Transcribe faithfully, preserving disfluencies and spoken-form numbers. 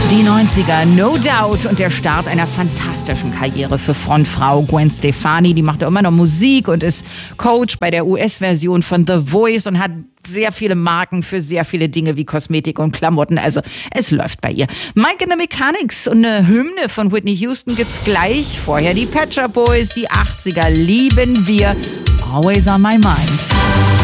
Die neunziger, no doubt, und der Start einer fantastischen Karriere für Frontfrau Gwen Stefani. Die macht ja immer noch Musik und ist Coach bei der U S-Version von The Voice und hat sehr viele Marken für sehr viele Dinge wie Kosmetik und Klamotten. Also es läuft bei ihr. Mike and the Mechanics und eine Hymne von Whitney Houston gibt's gleich. Vorher die Pet Shop Boys, die achtziger lieben wir. Always on my mind.